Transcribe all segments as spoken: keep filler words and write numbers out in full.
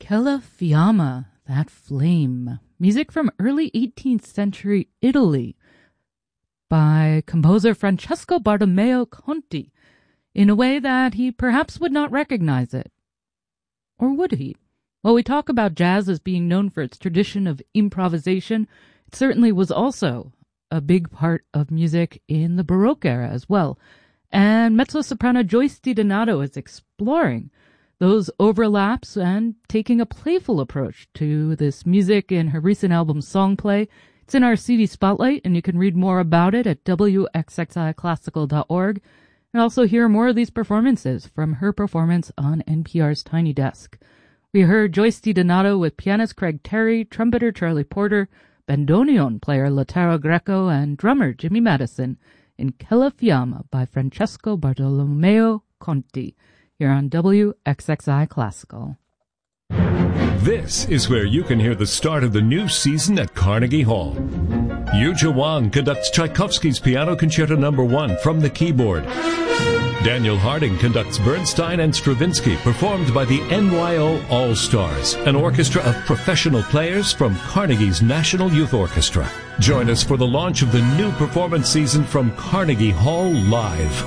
Quella Fiamma, that flame. Music from early eighteenth century Italy by composer Francesco Bartolomeo Conti in a way that he perhaps would not recognize it. Or would he? While we talk about jazz as being known for its tradition of improvisation, it certainly was also a big part of music in the Baroque era as well. And mezzo-soprano Joyce DiDonato is exploring those overlaps and taking a playful approach to this music in her recent album Songplay. It's in our C D Spotlight, and you can read more about it at W X X I classical dot org, and also hear more of these performances from her performance on N P R's Tiny Desk. We heard Joyce DiDonato with pianist Craig Terry, trumpeter Charlie Porter, bandoneon player Lautaro Greco, and drummer Jimmy Madison in Quella Fiamma by Francesco Bartolomeo Conti, here on W X X I Classical. This is where you can hear the start of the new season at Carnegie Hall. Yuja Wang conducts Tchaikovsky's Piano Concerto Number One from the keyboard. Daniel Harding conducts Bernstein and Stravinsky, performed by the N Y O All-Stars, an orchestra of professional players from Carnegie's National Youth Orchestra. Join us for the launch of the new performance season from Carnegie Hall Live.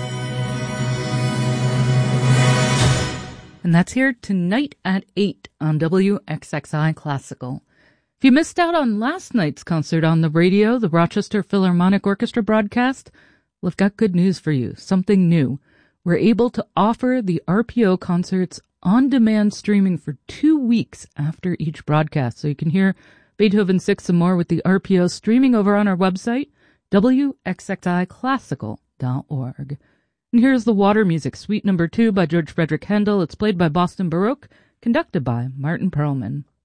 And that's here tonight at eight on W X X I Classical. If you missed out on last night's concert on the radio, the Rochester Philharmonic Orchestra broadcast, well, I've got good news for you, something new. We're able to offer the R P O concerts on-demand streaming for two weeks after each broadcast. So you can hear Beethoven six and more with the R P O streaming over on our website, W X X I classical dot org. And here's the Water Music Suite number two by George Frederick Handel. It's played by Boston Baroque, conducted by Martin Perlman.